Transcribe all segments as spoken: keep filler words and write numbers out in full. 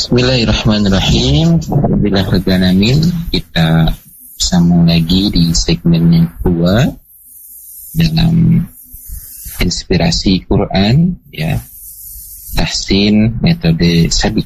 Bismillahirrahmanirrahim. Alhamdulillahirrahmanirrahim. Kita sambung lagi di segmen yang kedua dalam inspirasi Quran, ya, tahsin metode sabik.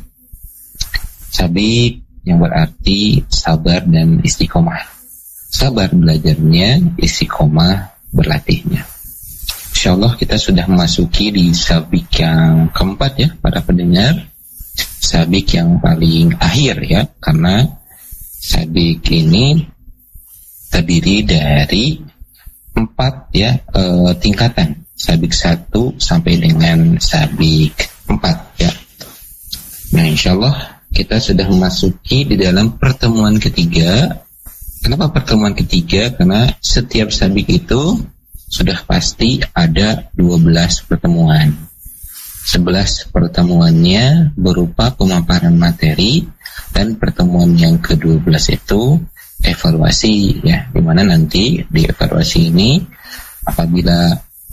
Sabik yang berarti sabar dan istiqomah. Sabar belajarnya, istiqomah berlatihnya. Insyaallah kita sudah memasuki di sabik yang keempat, ya para pendengar. Sabik yang paling akhir, ya, karena sabik ini terdiri dari empat, ya, e, tingkatan. Sabik satu sampai dengan sabik empat, ya. Nah, insyaallah kita sudah memasuki di dalam pertemuan ketiga. Kenapa pertemuan ketiga? Karena setiap sabik itu sudah pasti ada dua belas pertemuan. sebelas pertemuannya berupa pemaparan materi, dan pertemuan yang kedua belas itu evaluasi, ya, dimana nanti di evaluasi ini apabila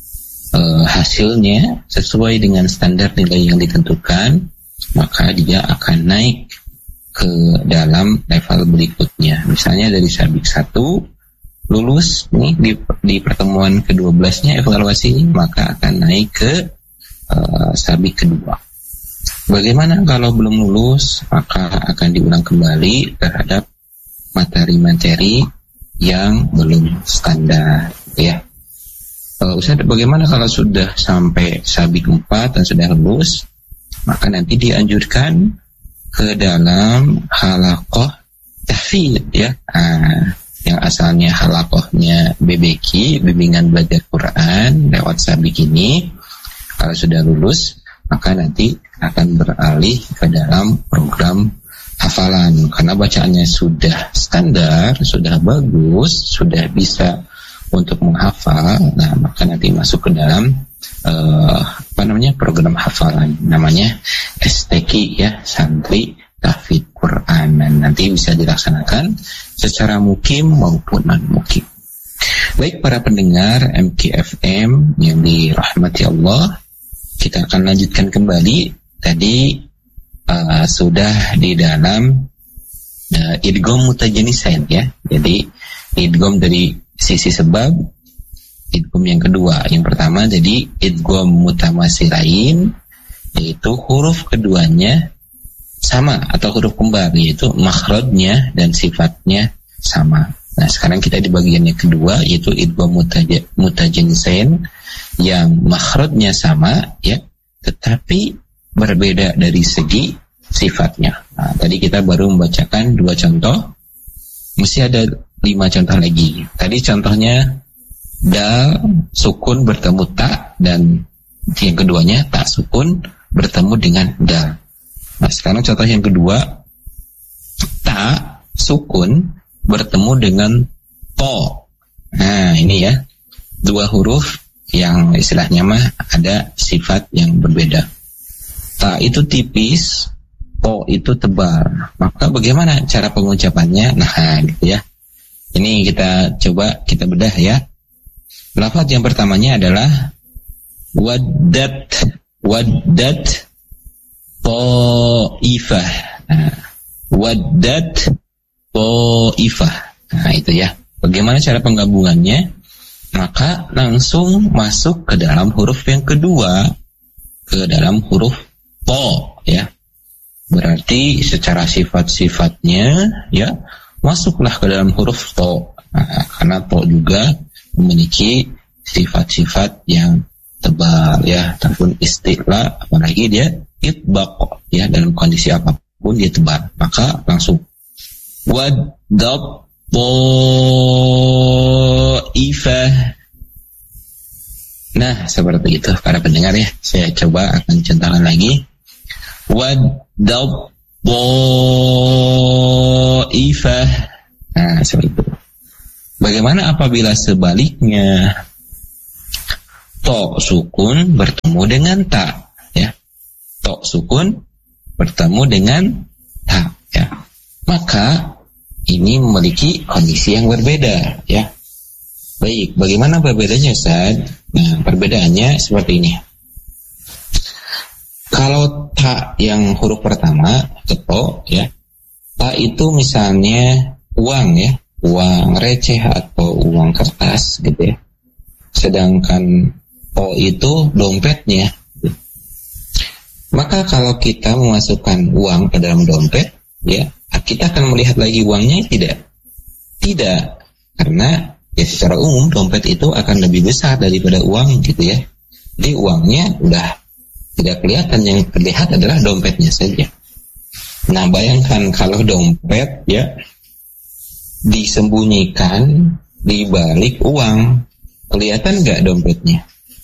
e, hasilnya sesuai dengan standar nilai yang ditentukan, maka dia akan naik ke dalam level berikutnya. Misalnya dari sabik satu lulus nih di, di pertemuan kedua belasnya evaluasi, maka akan naik ke Uh, sabik kedua. Bagaimana kalau belum lulus? Maka akan diulang kembali terhadap materi-materi yang belum standar, ya. Uh, Ustaz, bagaimana kalau sudah sampai sabik empat dan sudah lulus? Maka nanti dianjurkan ke dalam halaqah tahfidz, ya. Uh, yang asalnya halaqahnya B B Q, bimbingan belajar Quran, lewat sabik ini. Kalau sudah lulus, maka nanti akan beralih ke dalam program hafalan. Karena bacaannya sudah standar, sudah bagus, sudah bisa untuk menghafal. Nah, maka nanti masuk ke dalam uh, apa namanya program hafalan. Namanya S T Q, ya, Santri Tahfidz Quran. Dan nanti bisa dilaksanakan secara mukim maupun non-mukim. Baik para pendengar M K F M yang dirahmati Allah, kita akan lanjutkan kembali. Tadi uh, sudah di dalam uh, idgham mutajanisain, ya. Jadi idgham dari sisi sebab, idgham yang kedua. Yang pertama jadi idgham mutamasilain, yaitu huruf keduanya sama atau huruf kembar, yaitu makhrajnya dan sifatnya sama. Nah, sekarang kita di bagian yang kedua, yaitu idgham mutajanisain yang makhrajnya sama, ya, tetapi berbeda dari segi sifatnya. Nah, tadi kita baru membacakan dua contoh, mesti ada lima contoh lagi. Tadi contohnya dal sukun bertemu ta, dan yang keduanya ta sukun bertemu dengan dal. Nah, sekarang contoh yang kedua, ta sukun bertemu dengan to. Nah, ini, ya, dua huruf yang istilahnya mah ada sifat yang berbeda. Ta itu tipis, to itu tebal. Maka bagaimana cara pengucapannya? Nah, gitu, ya. Ini kita coba kita bedah, ya. Lafaz yang pertamanya adalah waddat, waddat ta'ifah. Nah, waddat ta'ifah. Nah, itu, ya. Bagaimana cara penggabungannya? Maka langsung masuk ke dalam huruf yang kedua, ke dalam huruf to, ya. Berarti secara sifat-sifatnya, ya, masuklah ke dalam huruf to. Nah, karena to juga memiliki sifat-sifat yang tebal, ya. Ataupun istilah, apalagi dia itbaq, ya, dalam kondisi apapun dia tebal. Maka langsung waddat ta'ifah. Nah, seperti itu para pendengar, ya. Saya coba akan contohkan lagi. Waddat ta'ifah. Nah, seperti itu. Bagaimana apabila sebaliknya? To sukun bertemu dengan ta, ya. To sukun bertemu dengan ta, ya. Maka ini memiliki kondisi yang berbeda, ya. Baik, bagaimana perbedaannya, Ustaz? Nah, perbedaannya seperti ini. Kalau ta yang huruf pertama, to ya, ta itu misalnya uang ya, uang receh atau uang kertas gitu ya. Sedangkan to itu dompetnya. Maka kalau kita memasukkan uang ke dalam dompet, ya, kita akan melihat lagi uangnya tidak? Tidak, karena ya secara umum dompet itu akan lebih besar daripada uang gitu ya. Jadi uangnya udah tidak kelihatan, yang terlihat adalah dompetnya saja. Nah, bayangkan kalau dompet ya disembunyikan di balik uang, kelihatan nggak dompetnya?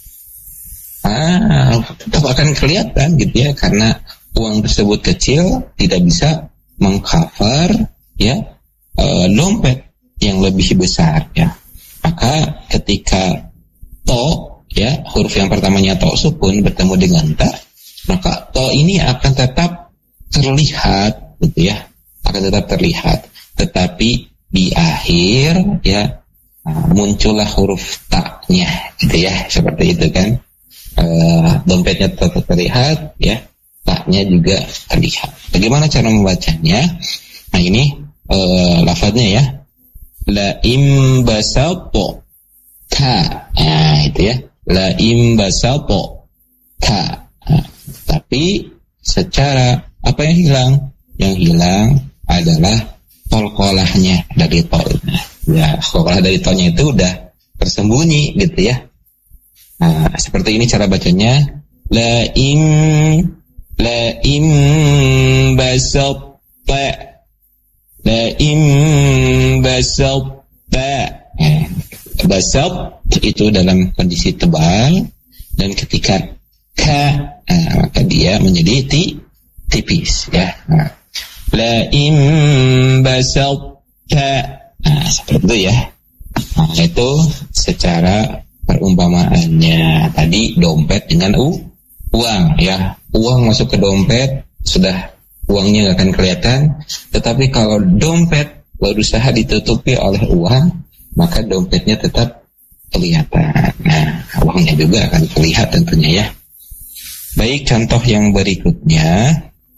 Ah, tetap akan kelihatan gitu ya, karena uang tersebut kecil, tidak bisa mengcover ya e, dompet yang lebih besar ya. Maka ketika to ya, huruf yang pertamanya to sukun bertemu dengan ta, maka to ini akan tetap terlihat gitu ya, akan tetap terlihat. Tetapi di akhir ya muncullah huruf ta-nya gitu ya, seperti itu kan. E, dompetnya tetap terlihat ya, ta-nya juga terlihat. Bagaimana cara membacanya? Nah, ini e, lafadznya ya. La im basato ka. Nah, itu ya. La im basato ka. Nah, tapi secara apa yang hilang? Yang hilang adalah kolkolahnya dari to. Ya, kolkolah dari to-nya itu udah tersembunyi gitu ya. Nah, seperti ini cara bacanya. La im la im basato. La im basato. Eh, basat itu dalam kondisi tebal, dan ketika ka, nah, maka dia menjadi ti, tipis ya. Nah, la im basatta, nah, seperti itu ya. Nah, itu secara perumpamaannya. Tadi dompet dengan u, uang ya. Uang masuk ke dompet, sudah uangnya nggak akan kelihatan. Tetapi kalau dompet berusaha ditutupi oleh uang, maka dompetnya tetap kelihatan. Nah, uangnya juga akan terlihat tentunya ya. Baik, contoh yang berikutnya,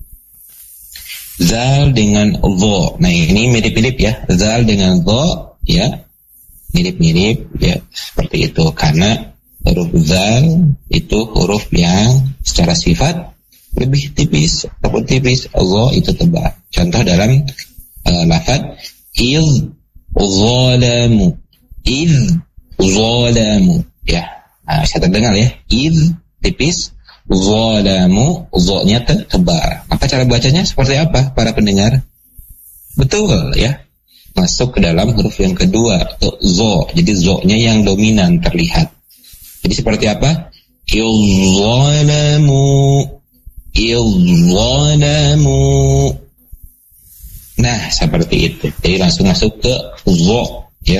zal dengan dho. Nah, ini mirip-mirip ya. Zal dengan dho ya, mirip-mirip ya, seperti itu. Karena huruf zal itu huruf yang secara sifat lebih tipis ataupun tipis, dho itu tebal. Contoh dalam uh, lafaz iz zalamu, iz zalamu ya. Nah, saya terdengar ya, iz tipis, zalamu, zo-nya tebal. Maka cara bacanya seperti apa para pendengar? Betul ya, masuk ke dalam huruf yang kedua, atau zo. Jadi zo-nya yang dominan terlihat. Jadi seperti apa? Il-zalamu, il-zalamu. Nah, seperti itu. Jadi langsung masuk ke zo ya.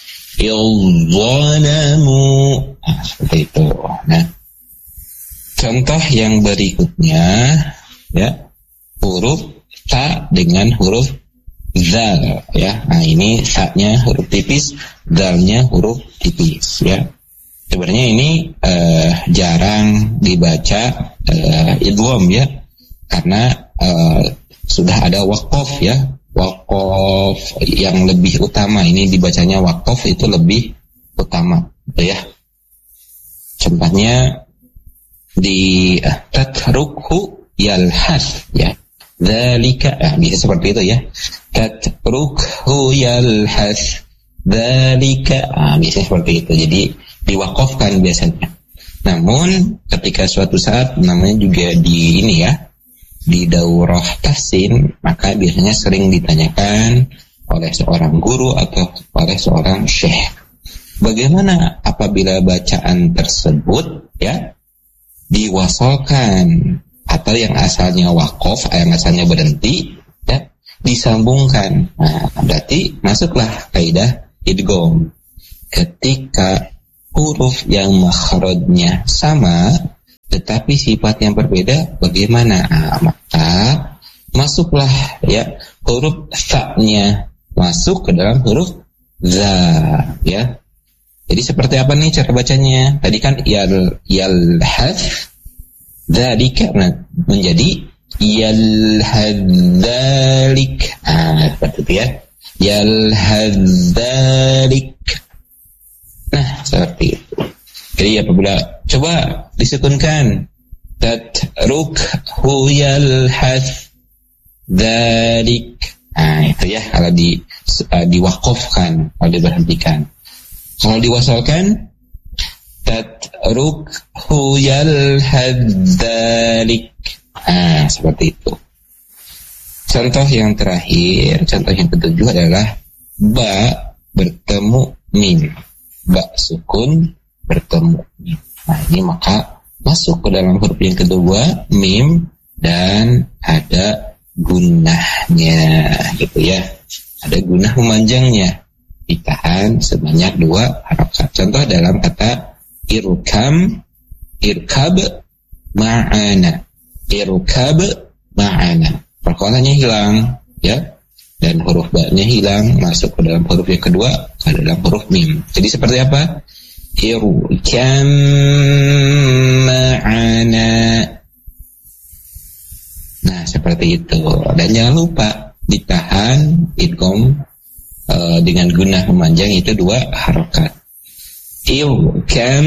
Il-zalamu. Nah, seperti itu. Nah, contoh yang berikutnya ya, huruf ta dengan huruf zal ya. Nah, ini ta-nya huruf tipis, zal-nya huruf tipis ya. Sebenarnya ini uh, jarang dibaca uh, idgham ya, karena uh, sudah ada waqaf ya. Waqaf yang lebih utama, ini dibacanya waqaf itu lebih utama gitu ya. Contohnya di uh, tatrukhu yalhas ya, dzalika, nah, bisa seperti itu ya. Tatrukhu yalhas dzalika, nah, bisa seperti itu. Jadi diwakafkan biasanya. Namun ketika suatu saat namanya juga di ini ya, di daurah tahsin, maka biasanya sering ditanyakan oleh seorang guru atau oleh seorang syekh, bagaimana apabila bacaan tersebut ya diwasalkan, atau yang asalnya wakaf, yang asalnya berhenti ya disambungkan. Nah, berarti masuklah kaidah idgham. Ketika huruf yang makhrajnya sama tetapi sifat yang berbeda, bagaimana? Nah, maka masuklah ya huruf ta-nya masuk ke dalam huruf za ya. Jadi seperti apa nih cara bacanya? Tadi kan yal yalhas Dzalika menjadi yalhadzalik. Ah, seperti itu ya. Yalhadzalik. Nah, seperti itu. Jadi apabila coba disukunkan tatrukhu yalhadzalik. Nah, itu ya kalau di uh, diwakafkan, kalau diberhentikan. Kalau diwasalkan tatrukhu yalhadzalik. Nah, seperti itu. Contoh yang terakhir, contoh yang ketujuh adalah ba bertemu mim. Ba sukun bertemu mim. Nah, ini maka masuk ke dalam huruf yang kedua, mim, dan ada gunahnya, gitu ya. Ada gunah memanjangnya. Ditahan sebanyak dua harakat. Contoh dalam kata irkam, irkab ma'ana. Irkab ma'ana. Perkolanya hilang, ya. Dan huruf ba-nya hilang, masuk ke dalam huruf yang kedua, ke dalam huruf mim. Jadi seperti apa? Irkam ma'ana. Nah, seperti itu. Dan jangan lupa ditahan idgham uh, dengan gunah memanjang itu dua harakat. Irkam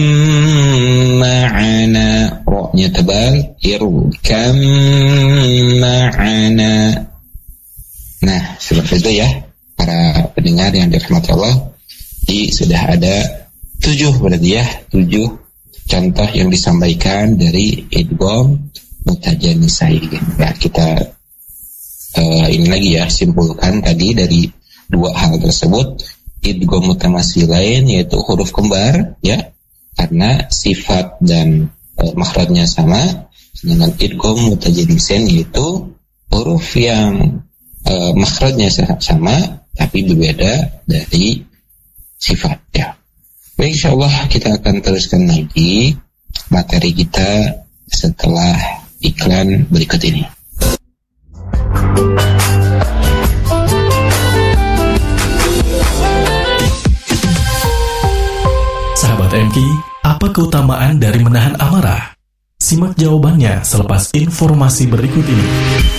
ma'ana. Ro-nya tebal. Irkam ma'ana. Nah, seperti itu ya para pendengar yang dirahmati Allah. Jadi sudah ada tujuh berarti ya, tujuh contoh yang disampaikan dari idgham mutajanisain. Nah, kita uh, ini lagi ya, simpulkan tadi dari dua hal tersebut. Idgham mutamatsilain yaitu huruf kembar ya, karena sifat dan uh, makhrajnya sama. Dengan idgham mutajanisain yaitu huruf yang uh, makhrajnya sama tapi berbeda dari sifat ya. Baik, insyaallah kita akan teruskan lagi materi kita setelah iklan berikut ini. Sahabat M K, apa keutamaan dari menahan amarah? Simak jawabannya selepas informasi berikut ini.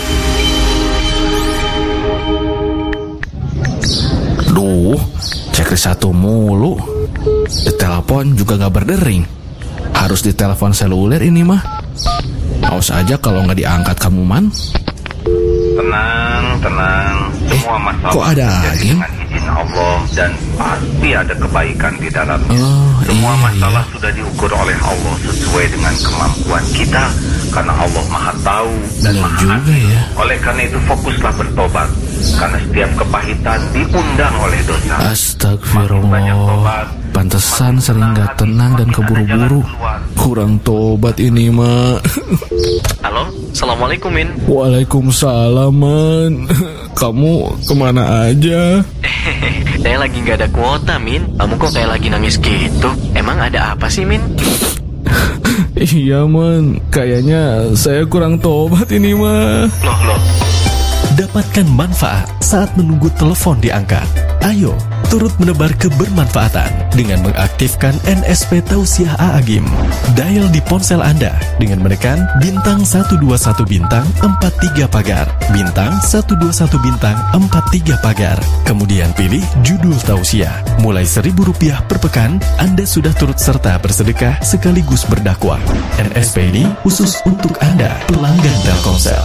Duh, checklist satu mulu. Ditelepon juga gak berdering. Harus ditelepon seluler ini mah. Awas aja kalau gak diangkat kamu, Man. Tenang, tenang. Semua masalah kok ada lagi? Dengan izin Allah, dan pasti ada kebaikan di dalamnya. Oh, Semua iya, masalah iya. sudah diukur oleh Allah sesuai dengan kemampuan kita, karena Allah Maha Tahu dan Benar Maha juga Adil. ya. Oleh karena itu fokuslah bertobat, karena setiap kepahitan diundang oleh dosa. Astagfirullah. Pantesan sering gak tenang dan keburu-buru. Kurang tobat ini mah. Halo, Assalamualaikum Min. Waalaikumsalam, Man. Kamu kemana aja? Saya lagi gak ada kuota, Min. Kamu kok kayak lagi nangis gitu? Emang ada apa sih, Min? Iya, Man. Kayaknya saya kurang tobat ini mah. Loh, loh. Dapatkan manfaat saat menunggu telepon diangkat. Ayo, turut menebar kebermanfaatan dengan mengaktifkan N S P Tausiah A'agim. Dial di ponsel Anda dengan menekan bintang satu dua satu bintang empat tiga pagar, bintang satu dua satu bintang empat tiga pagar. Kemudian pilih judul Tausiah. Mulai seribu rupiah per pekan, Anda sudah turut serta bersedekah sekaligus berdakwah. N S P ini khusus untuk Anda, pelanggan Telkomsel.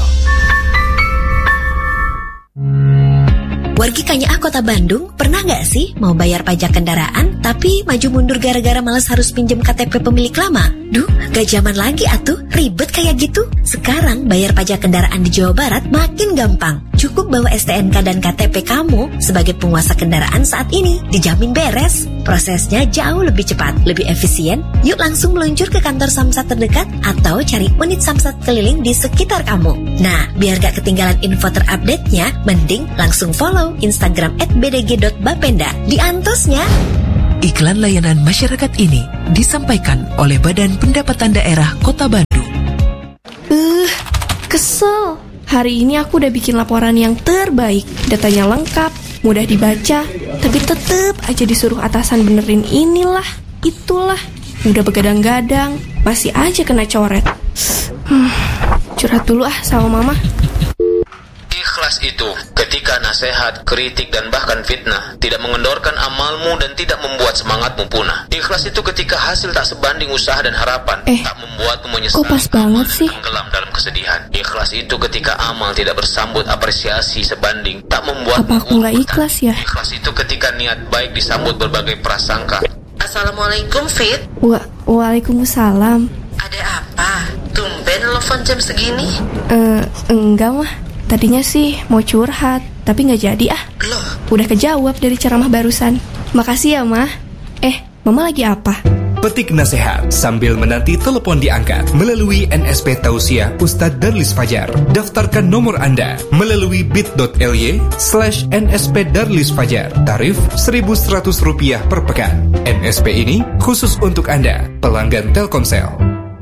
Wargi Kanyaah Kota Bandung, pernah nggak sih mau bayar pajak kendaraan tapi maju mundur gara-gara malas harus pinjem K T P pemilik lama? Duh, gak zaman lagi atuh, ribet kayak gitu. Sekarang bayar pajak kendaraan di Jawa Barat makin gampang. Cukup bawa S T N K dan K T P kamu sebagai penguasa kendaraan saat ini, dijamin beres. Prosesnya jauh lebih cepat, lebih efisien. Yuk langsung meluncur ke kantor Samsat terdekat atau cari unit Samsat keliling di sekitar kamu. Nah, biar gak ketinggalan info terupdate-nya, mending langsung follow Instagram at b d g dot bapenda. Diantosnya. Iklan layanan masyarakat ini disampaikan oleh Badan Pendapatan Daerah Kota Bandung. Uh, kesel. Hari ini aku udah bikin laporan yang terbaik. Datanya lengkap, mudah dibaca, tapi tetep aja disuruh atasan benerin inilah, itulah. Udah begadang-gadang, masih aja kena coret. Hmm, curhat dulu ah sama mama. Ikhlas itu ketika nasihat, kritik, dan bahkan fitnah tidak mengendorkan amalmu dan tidak membuat semangatmu punah. Ikhlas itu ketika hasil tak sebanding usaha dan harapan, eh, tak membuatmu menyesal, kok pas banget sih? tenggelam dalam kesedihan. Ikhlas itu ketika amal tidak bersambut apresiasi sebanding, tak membuat apa aku nggak ikhlas ya? Ikhlas itu ketika niat baik disambut berbagai prasangka. Assalamualaikum, Fit. Wa Waalaikumsalam. Ada apa? Tumben telepon jam segini? Eh, enggak mah. Tadinya sih mau curhat, tapi nggak jadi ah. Loh? Udah kejawab dari ceramah barusan. Makasih ya, Mah. Eh, Mama lagi apa? Petik nasihat sambil menanti telepon diangkat melalui N S P Tausiah Ustadz Darlis Fajar. Daftarkan nomor Anda melalui bit.ly slash nsp Darlis Fajar. Tarif seribu seratus rupiah per pekan. N S P ini khusus untuk Anda, pelanggan Telkomsel.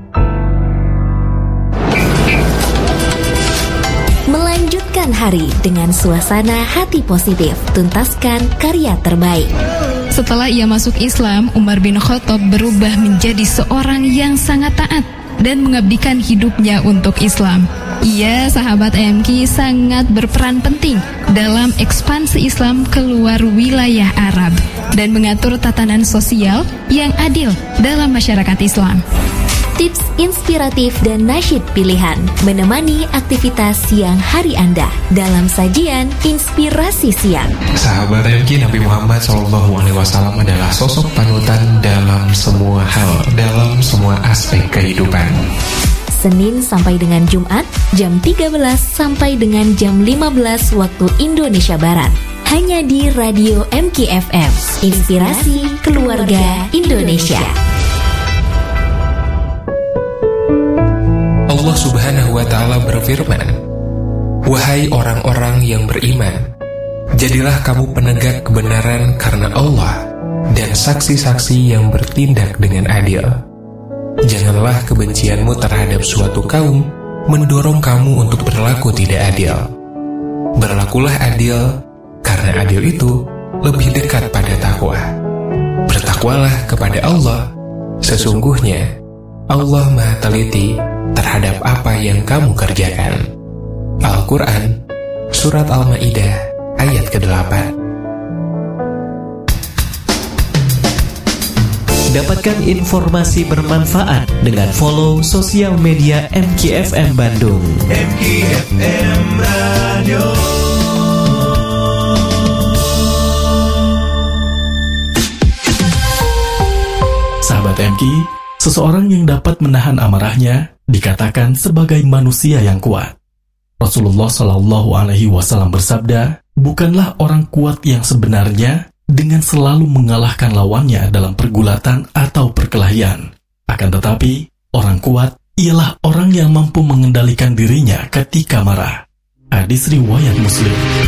Melanjutkan hari dengan suasana hati positif. Tuntaskan karya terbaik. Setelah ia masuk Islam, Umar bin Khattab berubah menjadi seorang yang sangat taat dan mengabdikan hidupnya untuk Islam. Ia, sahabat M K, sangat berperan penting dalam ekspansi Islam keluar wilayah Arab dan mengatur tatanan sosial yang adil dalam masyarakat Islam. Tips inspiratif dan nasyid pilihan menemani aktivitas siang hari Anda dalam sajian Inspirasi Siang. Sahabat M K, Nabi Muhammad shallallahu alaihi wasallam adalah sosok panutan dalam semua hal, dalam semua aspek kehidupan. Senin sampai dengan Jumat, jam tiga belas sampai dengan jam lima belas waktu Indonesia Barat. Hanya di Radio M K F M, Inspirasi Keluarga Indonesia. Allah Subhanahu wa Ta'ala berfirman, "Wahai orang-orang yang beriman, jadilah kamu penegak kebenaran karena Allah dan saksi-saksi yang bertindak dengan adil. Janganlah kebencianmu terhadap suatu kaum mendorong kamu untuk berlaku tidak adil. Berlakulah adil, karena adil itu lebih dekat pada takwa. Bertakwalah kepada Allah, sesungguhnya Allah Maha Teliti terhadap apa yang kamu kerjakan." Al-Quran, Surat Al-Ma'idah, ayat kedelapan. Dapatkan informasi bermanfaat dengan follow sosial media M K F M Bandung. M K F M Radio. Sahabat M K, seseorang yang dapat menahan amarahnya dikatakan sebagai manusia yang kuat. Rasulullah Shallallahu Alaihi Wasallam bersabda, bukanlah orang kuat yang sebenarnya dengan selalu mengalahkan lawannya dalam pergulatan atau perkelahian. Akan tetapi, orang kuat ialah orang yang mampu mengendalikan dirinya ketika marah. Hadis riwayat Muslim.